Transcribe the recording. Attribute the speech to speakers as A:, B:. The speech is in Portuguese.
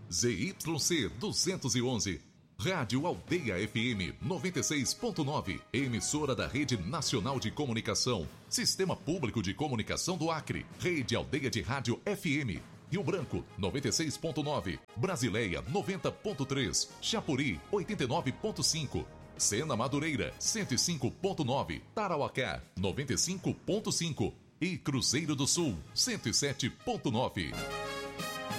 A: ZYC 211, Rádio Aldeia FM 96.9, emissora da Rede Nacional de Comunicação, Sistema Público de Comunicação do Acre, Rede Aldeia de Rádio FM, Rio Branco 96.9, Brasileia 90.3, Chapuri 89.5, Sena Madureira 105.9, Tarauacá 95.5 e Cruzeiro do Sul 107.9.